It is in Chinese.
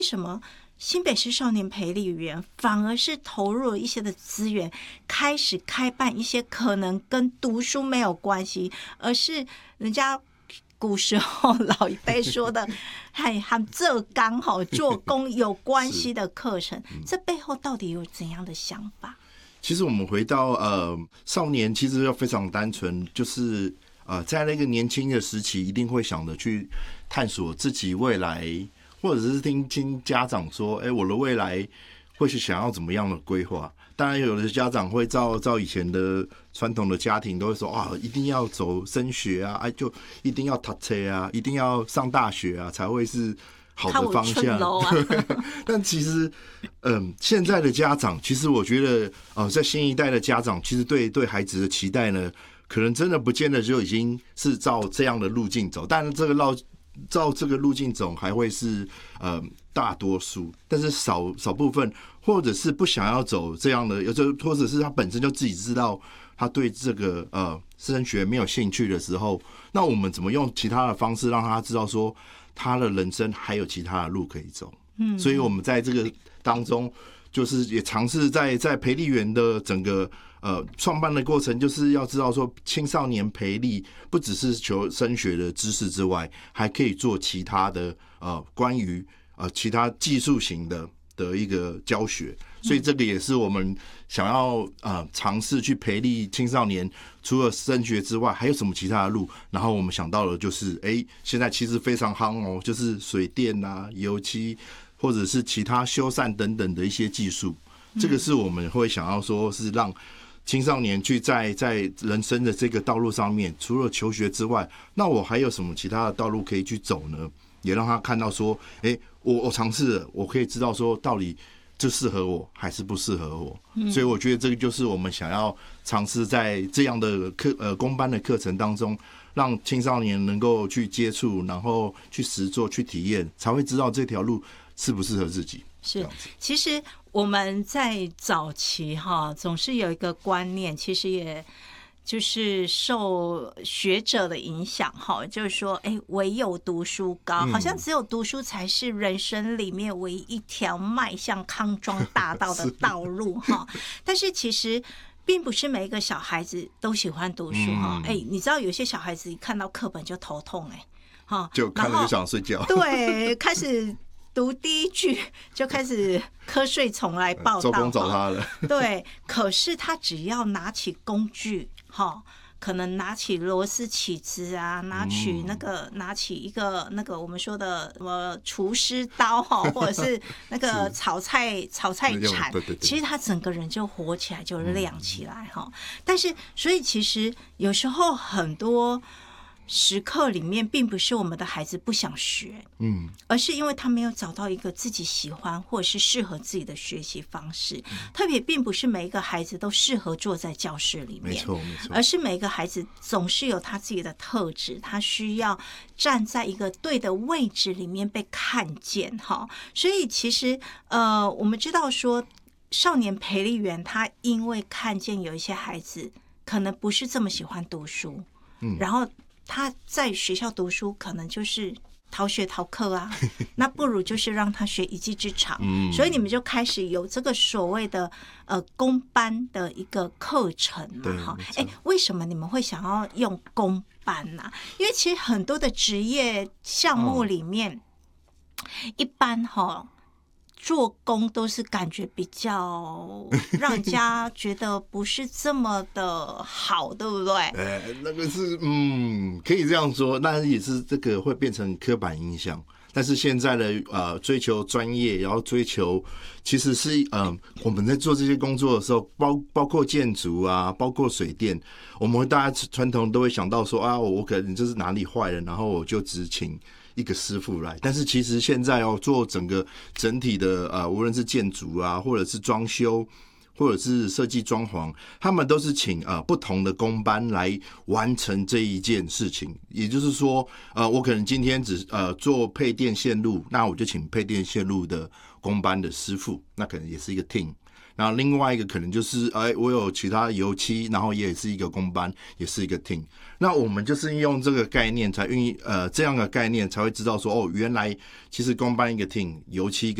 什么新北市少年培力园反而是投入了一些的资源，开始开办一些可能跟读书没有关系，而是人家古时候老一辈说的和这刚好做工有关系的课程，这背后到底有怎样的想法？ 其实我们回到少年，其实要非常单纯，就是在那个年轻的时期，一定会想着去探索自己未来，或者是听家长说，我的未来会是想要怎么样的规划。当然，有的家长会照以前的传统的家庭都会说啊，一定要走升学啊，就一定要读册啊，一定要上大学啊，才会是好的方向。但其实，现在的家长，其实我觉得，在新一代的家长，其实对孩子的期待呢，可能真的不见得就已经是照这样的路径走，但是照这个路径走还会是大多数，但是少部分，或者是不想要走这样的，或者是他本身就自己知道他对这个升学没有兴趣的时候，那我们怎么用其他的方式让他知道说他的人生还有其他的路可以走？所以我们在这个当中，就是也尝试在培力园的整个创办的过程，就是要知道说青少年培力不只是求升学的知识之外，还可以做其他的关于其他技术型的一个教学，所以这个也是我们想要尝试去培力青少年，除了升学之外，还有什么其他的路？然后我们想到了就是，现在其实非常夯哦，就是水电啊、油漆，或者是其他修缮等等的一些技术。这个是我们会想要说是让青少年去在人生的这个道路上面，除了求学之外，那我还有什么其他的道路可以去走呢？也让他看到说，我尝试了，我可以知道说到底这适合我还是不适合我。所以我觉得这个就是我们想要尝试在这样的公班的课程当中，让青少年能够去接触，然后去实作、去体验，才会知道这条路适不适合自己。 是，其实我们在早期总是有一个观念，其实也就是受学者的影响就是说唯有读书高，好像只有读书才是人生里面唯一一条迈向康庄大道的道路但是其实并不是每一个小孩子都喜欢读书你知道有些小孩子一看到课本就头痛就看了就想睡觉， 对，开始读第一句就开始瞌睡虫来报道， 周公找他了。 对，可是他只要拿起工具可能拿起螺丝起子啊，拿起一个那个我们说的什么厨师刀或者是那个炒菜铲，其实他整个人就活起来，就亮起来但是所以其实有时候很多时刻里面并不是我们的孩子不想学，而是因为他没有找到一个自己喜欢或者是适合自己的学习方式。特别并不是每一个孩子都适合坐在教室里面， 没错， 而是每个孩子总是有他自己的特质，他需要站在一个对的位置里面被看见所以其实我们知道说少年培力园他因为看见有一些孩子可能不是这么喜欢读书，然后他在学校读书可能就是逃学逃课啊那不如就是让他学一技之长所以你们就开始有这个所谓的公班的一个课程嘛为什么你们会想要用公班因为其实很多的职业项目里面一般做工都是感觉比较让人家觉得不是这么的好，对不对？ 那个是可以这样说，但是也是这个会变成刻板印象。但是现在的追求专业，然后追求其实是我们在做这些工作的时候，包括建筑啊，包括水电，我们大家传统都会想到说我可能就是哪里坏了，然后我就只请一个师傅来，但是其实现在做整体的无论是建筑啊，或者是装修，或者是设计装潢，他们都是请不同的工班来完成这一件事情。也就是说，我可能今天只做配电线路，那我就请配电线路的工班的师傅，那可能也是一个 team。 然后另外一个可能就是我有其他油漆，然后也是一个工班，也是一个 team。那我们就是用这个概念这样的概念才会知道说，原来其实工班一个 team，油漆一个